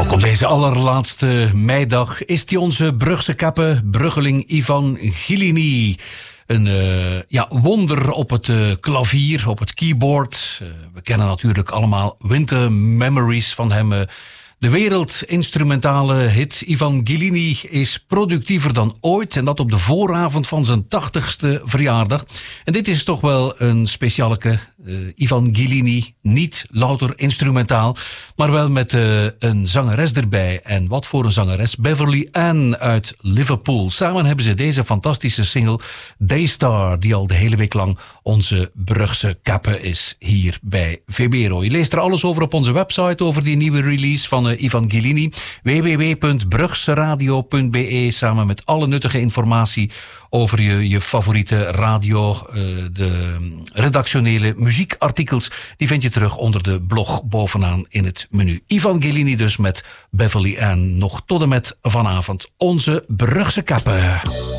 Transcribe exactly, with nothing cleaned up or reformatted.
Ook op deze allerlaatste meidag is die onze Brugse kappe, bruggeling Ivan Gilini. Een uh, ja, wonder op het uh, klavier, op het keyboard. Uh, we kennen natuurlijk allemaal Winter Memories van hem. Uh, de wereldinstrumentale hit Ivan Gilini is productiever dan ooit. En dat op de vooravond van zijn tachtigste verjaardag. En dit is toch wel een specialeke. Uh, Ivan Gilini, niet louter instrumentaal, maar wel met uh, een zangeres erbij. En wat voor een zangeres? Beverly Ann uit Liverpool. Samen hebben ze deze fantastische single Daystar, die al de hele week lang onze Brugse kappe is hier bij V B R O. Je leest er alles over op onze website, over die nieuwe release van uh, Ivan Gilini. w w w punt brugseradio punt b e, samen met alle nuttige informatie over je, je favoriete radio, uh, de redactionele muziekartikels, die vind je terug onder de blog bovenaan in het menu. Ivan Gilini dus met Beverly Ann, nog tot en met vanavond onze Brugse kappe.